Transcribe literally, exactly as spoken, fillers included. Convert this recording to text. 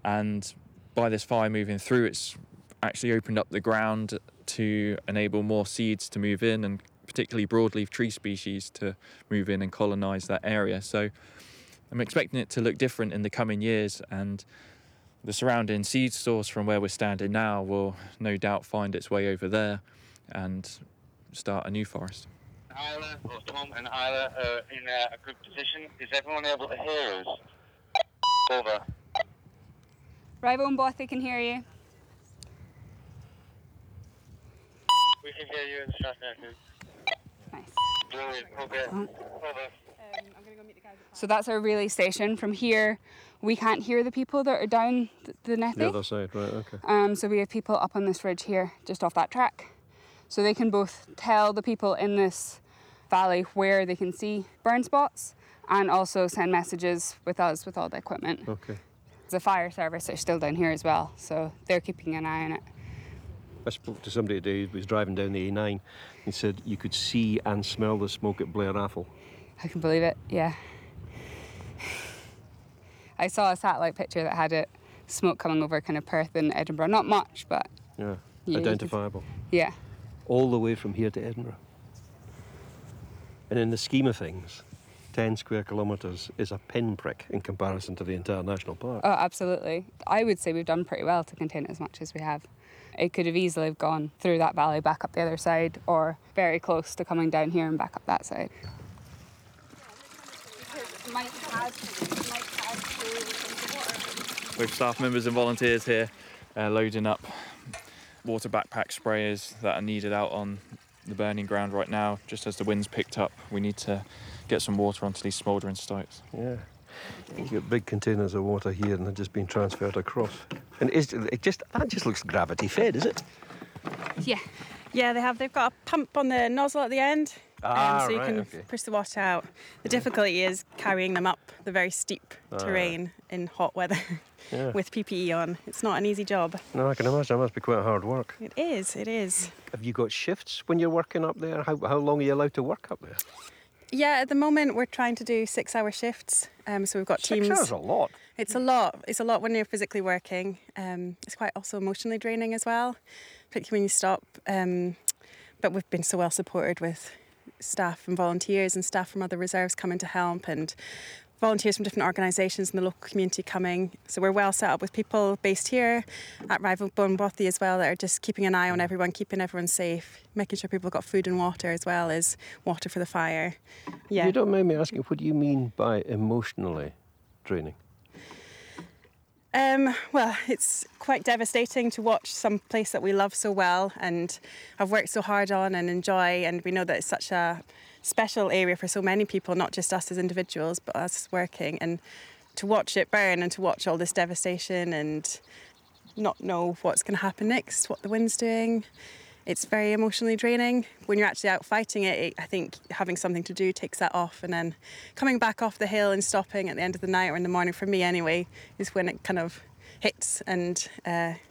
And by this fire moving through, it's actually opened up the ground to enable more seeds to move in, and particularly broadleaf tree species to move in and colonise that area. So I'm expecting it to look different in the coming years, and the surrounding seed source from where we're standing now will no doubt find its way over there and start a new forest. Isla, or Tom and Isla are in a, a good position. Is everyone able to hear us? Over. Rival and Bothy can hear you. We can hear you in the shot now. Nice. Brilliant. Okay. Oh. Over. So that's our relay station. From here, we can't hear the people that are down th- the Nethy. The other side, right, okay. Um, so we have people up on this ridge here, just off that track. So they can both tell the people in this valley where they can see burn spots, and also send messages with us with all the equipment. Okay. The fire service are still down here as well, so they're keeping an eye on it. I spoke to somebody today who was driving down the A nine. He said you could see and smell the smoke at Blair Atholl. I can believe it, yeah. I saw a satellite picture that had it, smoke coming over kind of Perth and Edinburgh. Not much, but... Yeah, yeah identifiable. Yeah. All the way from here to Edinburgh. And in the scheme of things, ten square kilometres is a pinprick in comparison to the entire national park. Oh, absolutely. I would say we've done pretty well to contain it as much as we have. It could have easily have gone through that valley, back up the other side, or very close to coming down here and back up that side. With staff members and volunteers here uh, loading up water backpack sprayers that are needed out on the burning ground right now. Just as the wind's picked up, we need to get some water onto these smouldering stokes. Yeah. You've got big containers of water here and they're just being transferred across. And is it just that just looks gravity fed, is it? Yeah. Yeah, they have. They've got a pump on the nozzle at the end. Ah, um, so you right, can okay. push the water out. The difficulty is carrying them up the very steep Ah. terrain in hot weather Yeah. with P P E on. It's not an easy job. No, I can imagine that must be quite hard work. It is, it is. Have you got shifts when you're working up there? How how long are you allowed to work up there? Yeah, at the moment we're trying to do six-hour shifts. Um, so we've got Six teams. hours a lot. It's a lot. It's a lot when you're physically working. Um, it's quite also emotionally draining as well, particularly when you stop. Um, but we've been so well supported with staff and volunteers and staff from other reserves coming to help, and volunteers from different organisations in the local community coming. So we're well set up with people based here at Rival Bone Bothy as well that are just keeping an eye on everyone, keeping everyone safe, making sure people got food and water as well as water for the fire. Yeah. You don't mind me asking, what do you mean by emotionally draining? Um, well, it's quite devastating to watch some place that we love so well and have worked so hard on and enjoy, and we know that it's such a special area for so many people, not just us as individuals, but us working, and to watch it burn and to watch all this devastation and not know what's going to happen next, what the wind's doing. It's very emotionally draining. When you're actually out fighting it, it, I think having something to do takes that off, and then coming back off the hill and stopping at the end of the night or in the morning, for me anyway, is when it kind of hits, and uh,